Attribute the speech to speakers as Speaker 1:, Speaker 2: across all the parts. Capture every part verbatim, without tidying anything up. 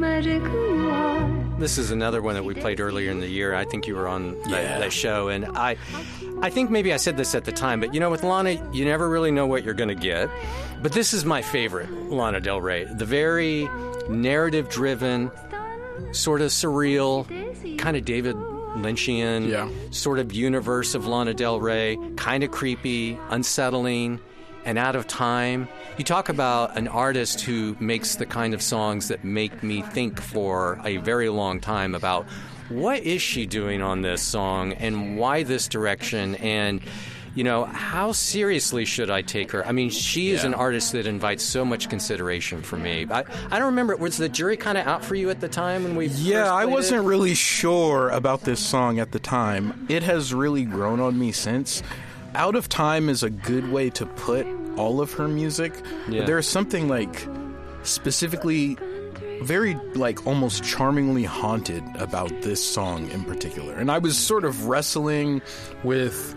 Speaker 1: This is another one that we played earlier in the year. I think you were on that,
Speaker 2: Yeah.
Speaker 1: that show, and I, I think maybe I said this at the time, but you know, with Lana, you never really know what you're going to get. But this is my favorite Lana Del Rey. The very narrative-driven, sort of surreal, kind of David Lynchian
Speaker 2: Yeah.
Speaker 1: sort of universe of Lana Del Rey, kind of creepy, unsettling, and out of time. You talk about an artist who makes the kind of songs that make me think for a very long time about what is she doing on this song and why this direction, and you know, how seriously should I take her? I mean, she is
Speaker 2: Yeah.
Speaker 1: an artist that invites so much consideration for me. I, I don't remember, was the jury kind of out for you at the time when we
Speaker 2: Yeah,
Speaker 1: first
Speaker 2: I
Speaker 1: played
Speaker 2: wasn't
Speaker 1: it?
Speaker 2: really sure about this song at the time. It has really grown on me since. Out of Time is a good way to put all of her music.
Speaker 1: Yeah.
Speaker 2: But there's something like specifically very like almost charmingly haunted about this song in particular. And I was sort of wrestling with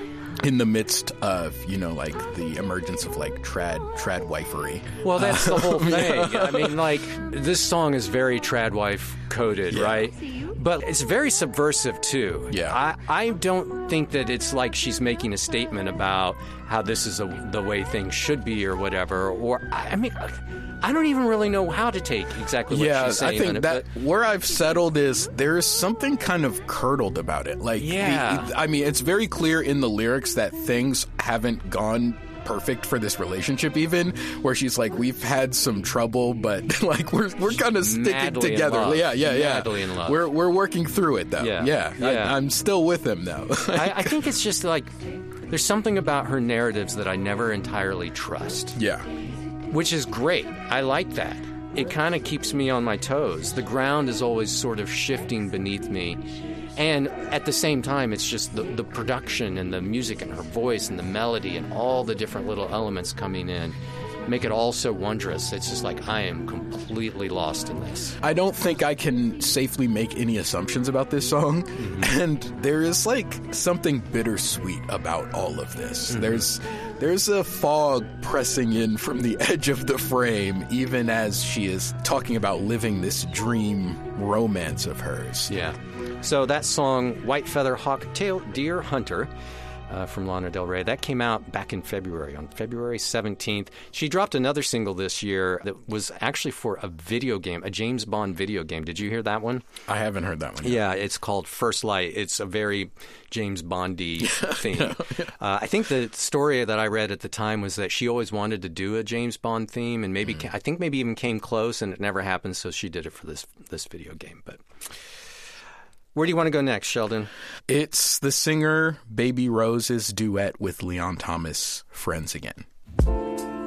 Speaker 2: in the midst of, you know, like the emergence of like trad trad wifery.
Speaker 1: Well, that's the whole thing. I mean, like, this song is very trad wife coded,
Speaker 2: Yeah.
Speaker 1: right? But it's very subversive, too.
Speaker 2: Yeah.
Speaker 1: I, I don't think that it's like she's making a statement about how this is a, the way things should be or whatever. Or, I I mean, I don't even really know how to take exactly what
Speaker 2: Yeah,
Speaker 1: she's
Speaker 2: I
Speaker 1: saying. on
Speaker 2: think
Speaker 1: it,
Speaker 2: that
Speaker 1: but-
Speaker 2: where I've settled is there is something kind of curdled about it. Like, the-
Speaker 1: Yeah.
Speaker 2: I mean, it's very clear in the lyrics that things haven't gone perfect for this relationship, even where she's like, we've had some trouble, but like we're we're kind of sticking
Speaker 1: Madly in
Speaker 2: together.
Speaker 1: love.
Speaker 2: Yeah, yeah, yeah.
Speaker 1: Madly in love.
Speaker 2: We're we're working through it though.
Speaker 1: Yeah.
Speaker 2: yeah.
Speaker 1: Yeah.
Speaker 2: I, I'm still with him though.
Speaker 1: I, I think it's just like there's something about her narratives that I never entirely trust.
Speaker 2: yeah,
Speaker 1: Which is great. I like that. It kind of keeps me on my toes. The ground is always sort of shifting beneath me. And at the same time, it's just the, the production and the music and her voice and the melody and all the different little elements coming in make it all so wondrous. It's just like I am completely lost in this.
Speaker 2: I don't think I can safely make any assumptions about this song.
Speaker 1: Mm-hmm.
Speaker 2: And there is like something bittersweet about all of this.
Speaker 1: Mm-hmm.
Speaker 2: There's there's a fog pressing in from the edge of the frame, even as she is talking about living this dream romance of hers.
Speaker 1: Yeah. So that song, White Feather Hawk Tail Deer Hunter, uh, from Lana Del Rey, that came out back in February, on February seventeenth. She dropped another single this year that was actually for a video game, a James Bond video game. Did you hear that one?
Speaker 2: I haven't heard that one yet.
Speaker 1: Yeah, it's called First Light. It's a very James Bondy thing. uh, I think the story that I read at the time was that she always wanted to do a James Bond theme, and maybe
Speaker 2: Mm.
Speaker 1: I think maybe even came close, and it never happened. So she did it for this this video game. But where do you want to go next, Sheldon?
Speaker 2: It's the singer Baby Rose's duet with Leon Thomas, Friends Again.